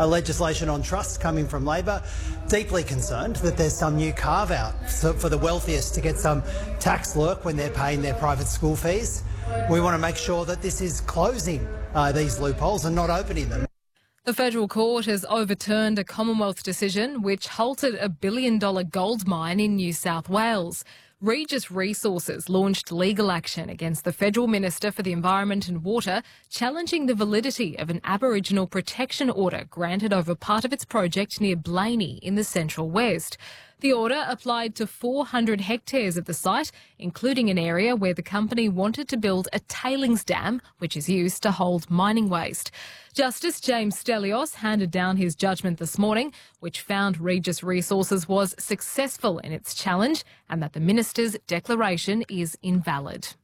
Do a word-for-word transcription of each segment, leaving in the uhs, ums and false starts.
uh, legislation on trusts coming from Labor. Deeply concerned that there's some new carve-out for the wealthiest to get some tax lurk when they're paying their private school fees. We want to make sure that this is closing uh, these loopholes and not opening them. The federal court has overturned a Commonwealth decision which halted a billion-dollar gold mine in New South Wales. Regis Resources launched legal action against the Federal Minister for the Environment and Water, challenging the validity of an Aboriginal protection order granted over part of its project near Blaney in the Central West. The order applied to four hundred hectares of the site, including an area where the company wanted to build a tailings dam, which is used to hold mining waste. Justice James Stelios handed down his judgment this morning, which found Regis Resources was successful in its challenge and that the minister's declaration is invalid.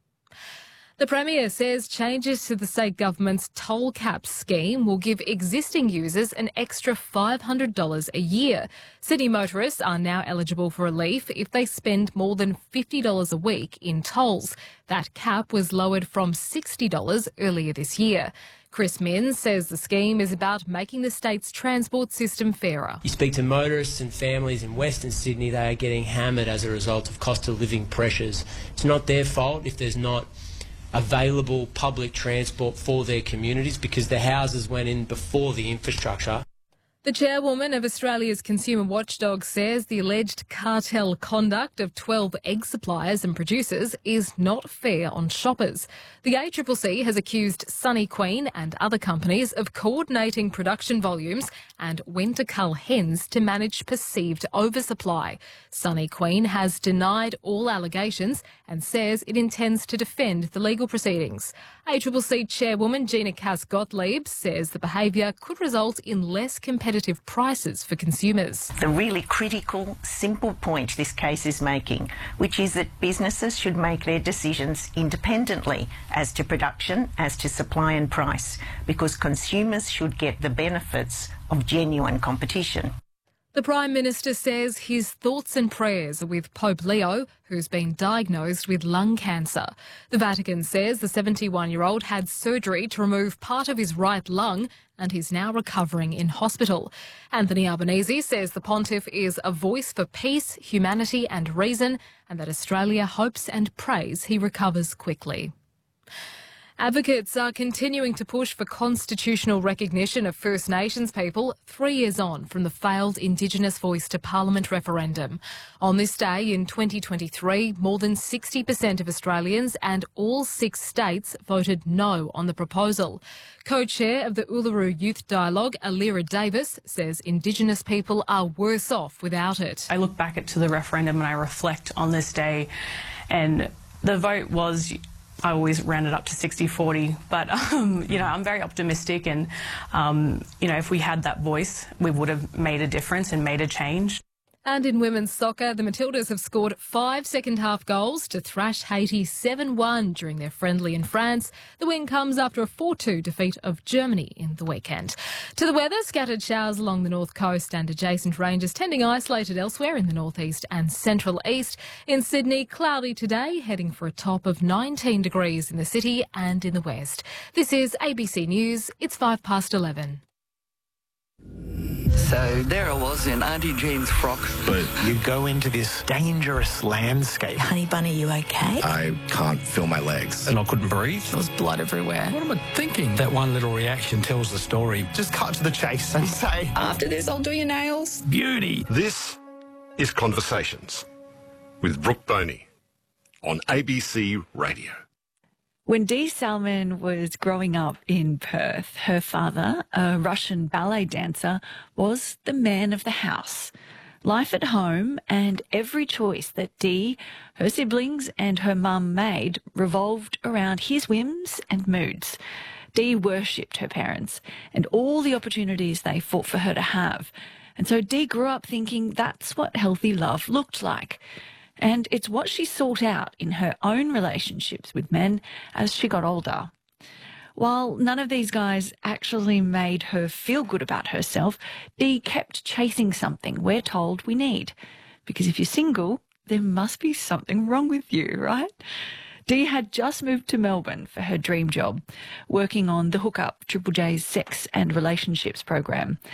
The Premier says changes to the state government's toll cap scheme will give existing users an extra five hundred dollars a year. City motorists are now eligible for relief if they spend more than fifty dollars a week in tolls. That cap was lowered from sixty dollars earlier this year. Chris Minns says the scheme is about making the state's transport system fairer. You speak to motorists and families in Western Sydney, they are getting hammered as a result of cost of living pressures. It's not their fault if there's not available public transport for their communities because the houses went in before the infrastructure. The chairwoman of Australia's Consumer Watchdog says the alleged cartel conduct of twelve egg suppliers and producers is not fair on shoppers. The A C C C has accused Sunny Queen and other companies of coordinating production volumes and when to cull hens to manage perceived oversupply. Sunny Queen has denied all allegations and says it intends to defend the legal proceedings. A C C C chairwoman Gina Cass-Gottlieb says the behaviour could result in less competitive prices for consumers. The really critical, simple point this case is making, which is that businesses should make their decisions independently as to production, as to supply and price, because consumers should get the benefits of genuine competition. The Prime Minister says his thoughts and prayers are with Pope Leo, who's been diagnosed with lung cancer. The Vatican says the seventy-one-year-old had surgery to remove part of his right lung and he's now recovering in hospital. Anthony Albanese says the pontiff is a voice for peace, humanity and reason, and that Australia hopes and prays he recovers quickly. Advocates are continuing to push for constitutional recognition of First Nations people three years on from the failed Indigenous Voice to Parliament referendum. On this day in twenty twenty-three, more than sixty percent of Australians and all six states voted no on the proposal. Co-chair of the Uluru Youth Dialogue, Alira Davis, says Indigenous people are worse off without it. I look back to the referendum and I reflect on this day, and the vote was, I always round it up to sixty forty, but, um, you know, I'm very optimistic and, um, you know, if we had that voice, we would have made a difference and made a change. And in women's soccer, the Matildas have scored five second-half goals to thrash Haiti seven one during their friendly in France. The win comes after a four two defeat of Germany in the weekend. To the weather, scattered showers along the north coast and adjacent ranges, tending isolated elsewhere in the northeast and central east. In Sydney, cloudy today, heading for a top of nineteen degrees in the city and in the west. This is A B C News. It's five past eleven. So there I was in Auntie Jean's frock. But you go into this dangerous landscape. Honey Bunny, you okay? I can't feel my legs. And I couldn't breathe. There was blood everywhere. What am I thinking? That one little reaction tells the story. Just cut to the chase and say, after this, I'll do your nails. Beauty. This is Conversations with Brooke Boney on A B C Radio. When Dee Salman was growing up in Perth, her father, a Russian ballet dancer, was the man of the house. Life at home and every choice that Dee, her siblings and her mum made revolved around his whims and moods. Dee worshipped her parents and all the opportunities they fought for her to have. And so Dee grew up thinking that's what healthy love looked like. And it's what she sought out in her own relationships with men as she got older. While none of these guys actually made her feel good about herself, Dee kept chasing something we're told we need. Because if you're single, there must be something wrong with you, right? Dee had just moved to Melbourne for her dream job, working on the Hookup, Triple J's sex and relationships program.